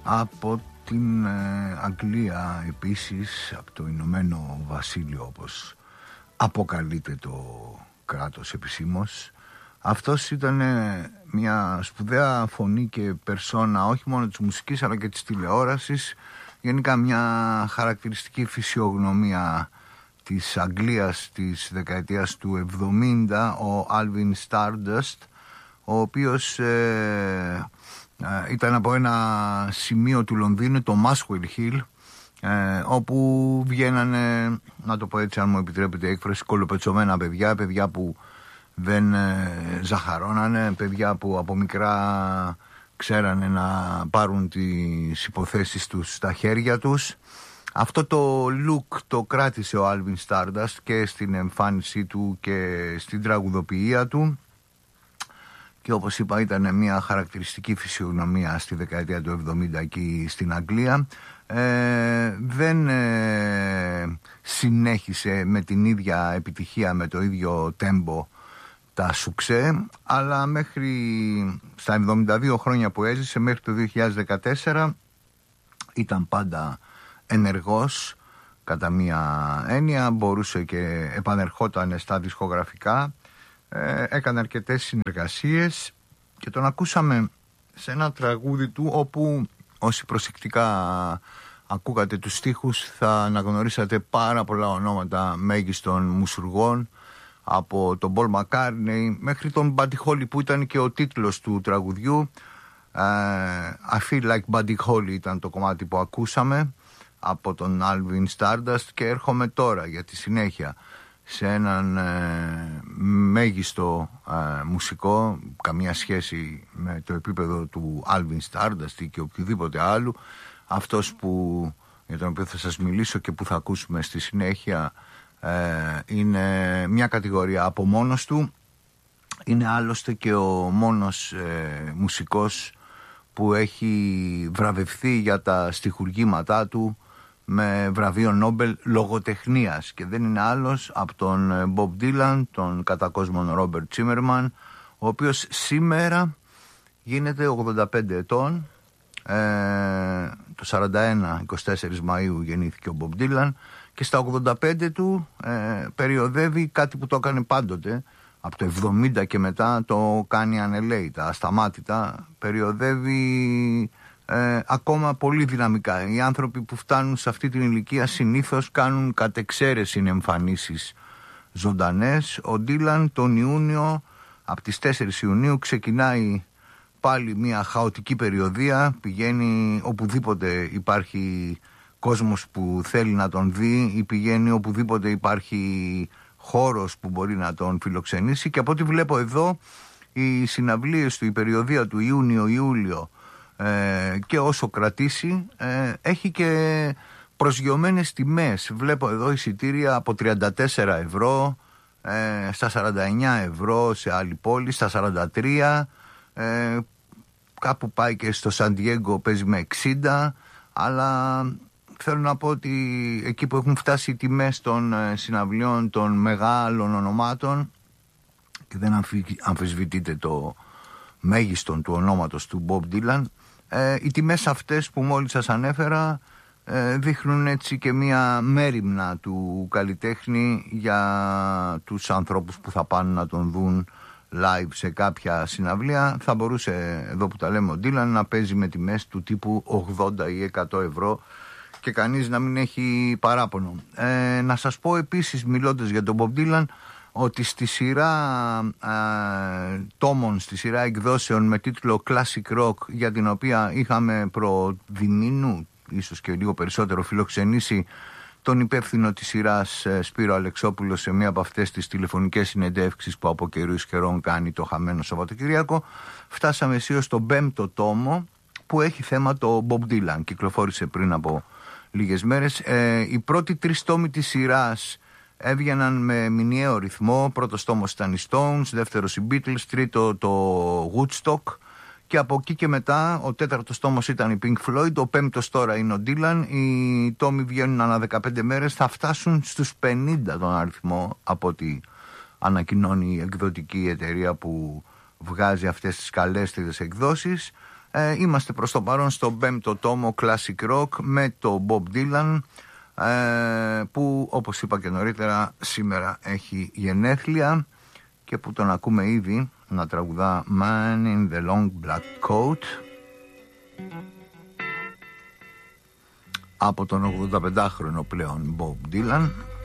Από την Αγγλία επίσης, από το Ηνωμένο Βασίλειο όπως αποκαλείται το κράτος επισήμως. Αυτός ήταν μια σπουδαία φωνή και περσόνα όχι μόνο της μουσικής αλλά και της τηλεόρασης, γενικά μια χαρακτηριστική φυσιογνωμία της Αγγλίας της δεκαετίας του 70, ο Alvin Stardust, ο οποίος ήταν από ένα σημείο του Λονδίνου, το Muswell Hill, όπου βγαίνανε, να το πω έτσι αν μου επιτρέπετε έκφραση, κολοπετσωμένα παιδιά που δεν ζαχαρώνανε, παιδιά που από μικρά ξέρανε να πάρουν τις υποθέσεις τους στα χέρια τους. Αυτό το look το κράτησε ο Alvin Stardust και στην εμφάνισή του και στην τραγουδοποιία του, και όπως είπα ήταν μια χαρακτηριστική φυσιογνωμία στη δεκαετία του 70 εκεί στην Αγγλία. Δεν συνέχισε με την ίδια επιτυχία, με το ίδιο τέμπο τα σουξέ, αλλά μέχρι στα 72 χρόνια που έζησε, μέχρι το 2014 ήταν πάντα ενεργός κατά μία έννοια, μπορούσε και επανερχόταν στα δισκογραφικά, έκανε αρκετές συνεργασίες και τον ακούσαμε σε ένα τραγούδι του όπου όσοι προσεκτικά ακούγατε τους στίχους θα αναγνωρίσατε πάρα πολλά ονόματα μέγιστων μουσουργών, από τον Paul McCartney μέχρι τον Buddy Holly που ήταν και ο τίτλος του τραγουδιού. I Feel Like Buddy Holly ήταν το κομμάτι που ακούσαμε από τον Alvin Stardust, και έρχομαι τώρα για τη συνέχεια σε έναν μέγιστο μουσικό, καμία σχέση με το επίπεδο του Alvin Stardust ή και οποιοδήποτε άλλου. Αυτός για τον οποίο θα σας μιλήσω και που θα ακούσουμε στη συνέχεια είναι μια κατηγορία από μόνος του. Είναι άλλωστε και ο μόνος μουσικός που έχει βραβευθεί για τα στιχουργήματά του με βραβείο Νόμπελ λογοτεχνίας, και δεν είναι άλλος από τον Bob Dylan, τον κατά κόσμον Ρόμπερτ Τσίμερμαν, ο οποίος σήμερα γίνεται 85 ετών. Το 41, 24 Μαΐου γεννήθηκε ο Bob Dylan, και στα 85 του περιοδεύει κάτι που το έκανε πάντοτε από το 70 και μετά, το κάνει ανελαίητα, ασταμάτητα, περιοδεύει ακόμα πολύ δυναμικά. Οι άνθρωποι που φτάνουν σε αυτή την ηλικία συνήθως κάνουν κατ' εξαίρεση εμφανίσεις ζωντανές. Ο Dylan τον Ιούνιο, από τις 4 Ιουνίου ξεκινάει πάλι μια χαοτική περιοδεία, πηγαίνει οπουδήποτε υπάρχει κόσμος που θέλει να τον δει ή πηγαίνει οπουδήποτε υπάρχει χώρος που μπορεί να τον φιλοξενήσει, και από ό,τι βλέπω εδώ οι συναυλίες του, η περιοδεία του Ιούνιο-Ιούλιο και όσο κρατήσει έχει και προσγειωμένες τιμές. Βλέπω εδώ εισιτήρια από 34 ευρώ στα 49 ευρώ σε άλλη πόλη, στα 43, κάπου πάει και στο Σαντιέγκο παίζει με 60, αλλά θέλω να πω ότι εκεί που έχουν φτάσει οι τιμές των συναυλιών των μεγάλων ονομάτων, και δεν αμφισβητείται το μέγιστον του ονόματος του Bob Dylan, οι τιμές αυτές που μόλις σας ανέφερα δείχνουν έτσι και μία μέριμνα του καλλιτέχνη για τους ανθρώπους που θα πάνε να τον δουν live σε κάποια συναυλία. Θα μπορούσε, εδώ που τα λέμε, ο Dylan να παίζει με τιμές του τύπου 80 ή 100 ευρώ και κανείς να μην έχει παράπονο. Να σας πω επίσης, μιλώντας για τον Bob Dylan, ότι στη σειρά τόμων, στη σειρά εκδόσεων με τίτλο Classic Rock, για την οποία είχαμε προδημήνου, ίσως και λίγο περισσότερο, φιλοξενήσει τον υπεύθυνο της σειράς Σπύρο Αλεξόπουλο σε μία από αυτές τις τηλεφωνικές συνεντεύξεις που από καιρούς καιρών κάνει το χαμένο Σαββατοκυριακό, φτάσαμε αισίως στον 5ο τόμο που έχει θέμα το Bob Dylan. Κυκλοφόρησε πριν από λίγες μέρες. Οι πρώτοι 3 τόμοι της σειράς έβγαιναν με μηνιαίο ρυθμό. Πρώτος τόμος ήταν οι Stones, δεύτερος οι Beatles, τρίτο το Woodstock, και από εκεί και μετά ο 4ος τόμος ήταν η Pink Floyd, ο 5ος τώρα είναι ο Dylan. Οι τόμοι βγαίνουν ανά 15 μέρες, θα φτάσουν στους 50 τον αριθμό από ό,τι ανακοινώνει η εκδοτική εταιρεία που βγάζει αυτές τις καλέστερες εκδόσεις. Είμαστε προς το παρόν στο 5ο τόμο Classic Rock με το Bob Dylan, που όπως είπα και νωρίτερα σήμερα έχει γενέθλια και που τον ακούμε ήδη να τραγουδά Man in the Long Black Coat από τον 85χρονο πλέον Bob Dylan.